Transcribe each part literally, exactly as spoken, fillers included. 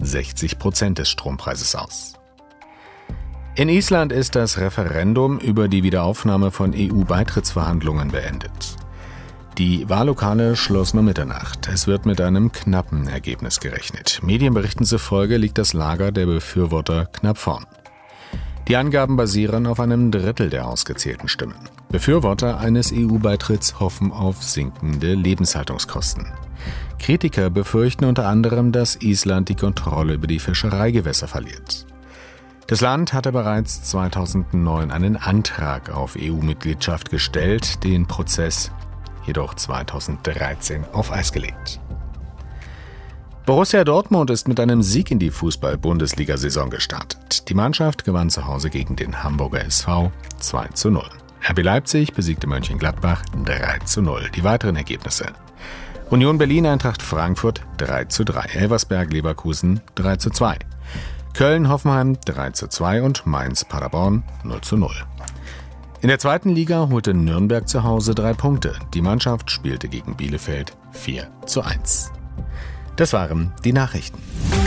sechzig Prozent des Strompreises aus. In Island ist das Referendum über die Wiederaufnahme von E U-Beitrittsverhandlungen beendet. Die Wahllokale schlossen um Mitternacht. Es wird mit einem knappen Ergebnis gerechnet. Medienberichten zufolge liegt das Lager der Befürworter knapp vorn. Die Angaben basieren auf einem Drittel der ausgezählten Stimmen. Befürworter eines E U-Beitritts hoffen auf sinkende Lebenshaltungskosten. Kritiker befürchten unter anderem, dass Island die Kontrolle über die Fischereigewässer verliert. Das Land hatte bereits zweitausendneun einen Antrag auf E U-Mitgliedschaft gestellt, den Prozess jedoch zweitausenddreizehn auf Eis gelegt. Borussia Dortmund ist mit einem Sieg in die Fußball-Bundesliga-Saison gestartet. Die Mannschaft gewann zu Hause gegen den Hamburger S V zwei zu null. R B Leipzig besiegte Mönchengladbach drei zu null. Die weiteren Ergebnisse: Union Berlin Eintracht Frankfurt drei zu drei, Elversberg Leverkusen drei zu zwei, Köln-Hoffenheim drei zu zwei und Mainz-Paderborn null zu null. In der zweiten Liga holte Nürnberg zu Hause drei Punkte. Die Mannschaft spielte gegen Bielefeld vier zu eins. Das waren die Nachrichten.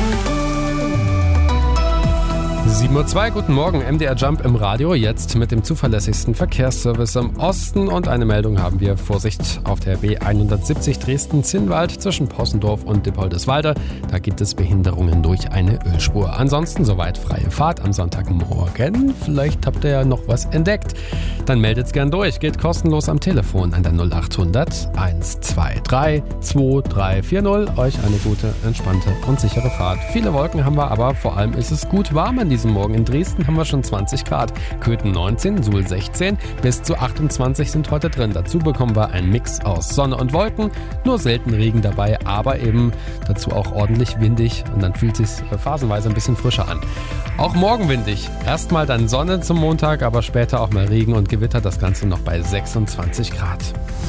sieben Uhr zwei, guten Morgen, M D R Jump im Radio, jetzt mit dem zuverlässigsten Verkehrsservice im Osten und eine Meldung haben wir. Vorsicht auf der B hundertsiebzig Dresden-Zinnwald zwischen Possendorf und Dippoldiswalde. Da gibt es Behinderungen durch eine Ölspur. Ansonsten soweit freie Fahrt am Sonntagmorgen. Vielleicht habt ihr ja noch was entdeckt. Dann meldet's gern durch. Geht kostenlos am Telefon an der null acht hundert eins zwei drei zwei drei vier null. Euch eine gute, entspannte und sichere Fahrt. Viele Wolken haben wir, aber vor allem ist es gut warm an diesem Morgen. In Dresden haben wir schon zwanzig Grad, Köthen neunzehn, Suhl sechzehn, bis zu achtundzwanzig sind heute drin. Dazu bekommen wir einen Mix aus Sonne und Wolken, nur selten Regen dabei, aber eben dazu auch ordentlich windig und dann fühlt es sich phasenweise ein bisschen frischer an. Auch morgen windig, erstmal dann Sonne zum Montag, aber später auch mal Regen und Gewitter, das Ganze noch bei sechsundzwanzig Grad.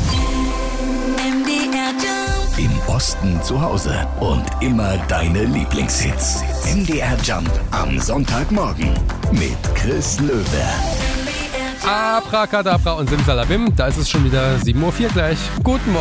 Im Osten zu Hause und immer deine Lieblingshits. M D R Jump am Sonntagmorgen mit Chris Löwe. Abracadabra und Simsalabim, da ist es schon wieder sieben Uhr vier gleich. Guten Morgen.